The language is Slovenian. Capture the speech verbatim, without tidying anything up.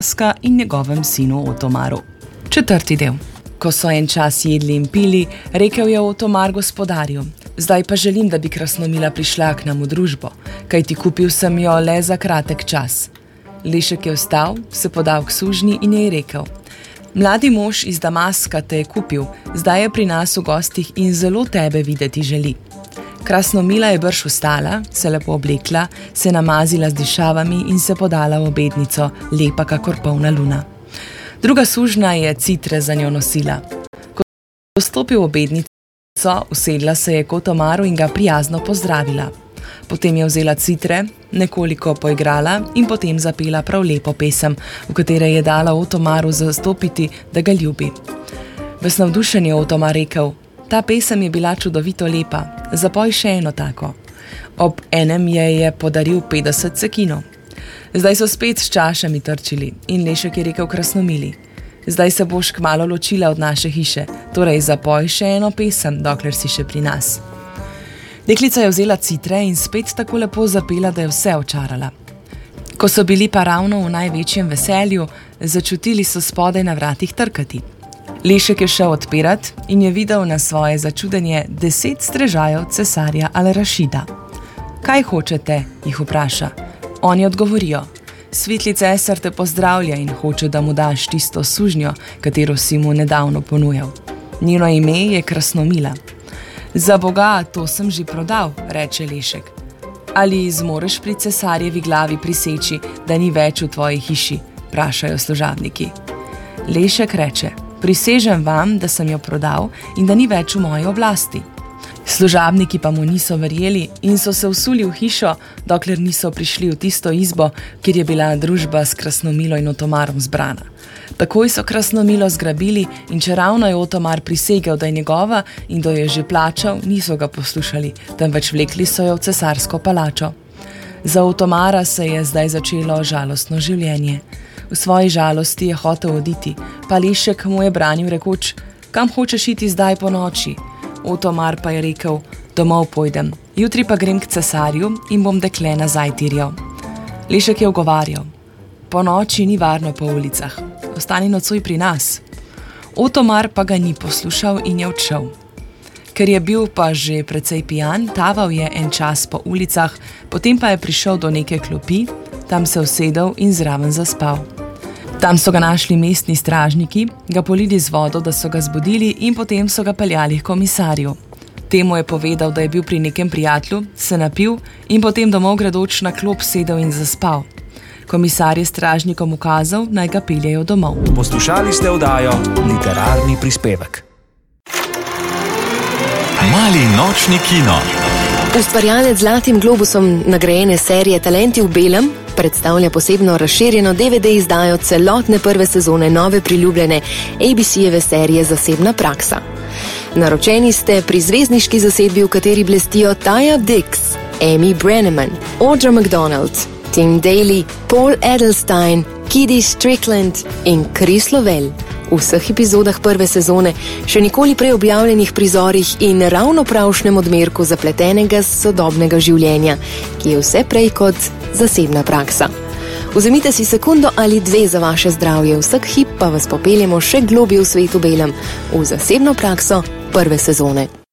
Damaska in njegovem sinu Otomaru. Četrti del. Ko so en čas jedli in pili, rekel je Otomar gospodarju: zdaj pa želim, da bi Krasnomila prišla k nam v družbo, kajti kupil sem jo le za kratek čas. Lešek je vstal, se podal k sužnji in jej rekel: mladi mož iz Damaska te je kupil, zdaj je pri nas v gostih in zelo tebe videti želi. Krasnomila je brž vstala, se lepo oblekla, se namazila z dišavami in se podala v obednico, lepa kakor polna luna. Druga sužnja je citre za njo nosila. Ko je vstopil v obednico, usedla se je k Otomaru in ga prijazno pozdravila. Potem je vzela citre, nekoliko poigrala in potem zapela prav lepo pesem, v katere je dala Otomaru zastopiti, da ga ljubi. Ves navdušen je Otomar rekel: ta pesem je bila čudovito lepa, zapoj še eno tako. Ob enem je je podaril petdeset cekinov. Zdaj so spet s čašami trčili in Lešek je rekel Krasnomili: zdaj se boš kmalu ločila od naše hiše, torej zapoj še eno pesem, dokler si še pri nas. Deklica je vzela citre in spet tako lepo zapela, da je vse očarala. Ko so bili pa ravno v največjem veselju, začutili so spodaj na vratih trkati. Lešek je šel odpirat in je videl na svoje začudenje deset strežajev cesarja Al-Rašida. Kaj hočete, jih vpraša. Oni odgovorijo: svetli cesar te pozdravlja in hoče, da mu daš tisto sužnjo, katero si mu nedavno ponujal. Njeno ime je Krasnomila. Za Boga, to sem že prodal, reče Lešek. Ali zmoreš pri cesarjevi glavi priseči, da ni več v tvoji hiši, vprašajo služabniki. Lešek reče: prisežem vam, da sem jo prodal in da ni več v moji oblasti. Služabniki pa mu niso verjeli in so se vsuli v hišo, dokler niso prišli v tisto izbo, kjer je bila družba s Krasnomilo in Otomarom zbrana. Takoj so Krasnomilo zgrabili in čeravno je Otomar prisegel, da je njegova in da je že plačal, niso ga poslušali, temveč vlekli so jo v cesarsko palačo. Za Otomara se je zdaj začelo žalostno življenje. V svoji žalosti je hotel oditi, pa Lešek mu je branil rekoč: kam hočeš iti zdaj po noči? Otomar pa je rekel: domov pojdem, jutri pa grem k cesarju in bom dekle nazaj tirjal. Lešek je ugovarjal: po noči ni varno po ulicah, ostani nocoj pri nas. Otomar pa ga ni poslušal in je odšel. Ker je bil pa že precej pijan, taval je en čas po ulicah, potem pa je prišel do neke klopi, tam se usedel in zraven zaspal. Tam so ga našli mestni stražniki, ga polili z vodo, da so ga zbudili in potem so ga peljali k komisarju. Temu je povedal, da je bil pri nekem prijatelju, se napil in potem domov gredoč na klop sedel in zaspal. Komisar je stražnikom ukazal, naj ga peljejo domov. Poslušali ste oddajo Literarni prispevek. Mali nočni kino. Ustvarjalec z Zlatim globusom nagrajene serije Talenti v belem predstavlja posebno razširjeno D V D izdajo celotne prve sezone nove priljubljene A B C-jeve serije Zasebna praksa. Naročeni ste pri zvezdniški zasedbi, v kateri blestijo Taya Dix, Amy Brenneman, Audra McDonald, Tim Daly, Paul Edelstein, Kidi Strickland in Chris Lovell. V vseh epizodah prve sezone, še nikoli prej objavljenih prizorih in ravno pravšnem odmerku zapletenega sodobnega življenja, ki je vse prej kot zasebna praksa. Vzemite si sekundo ali dve za vaše zdravje, vsak hip pa vas popeljemo še globje v svetu belem, v zasebno prakso prve sezone.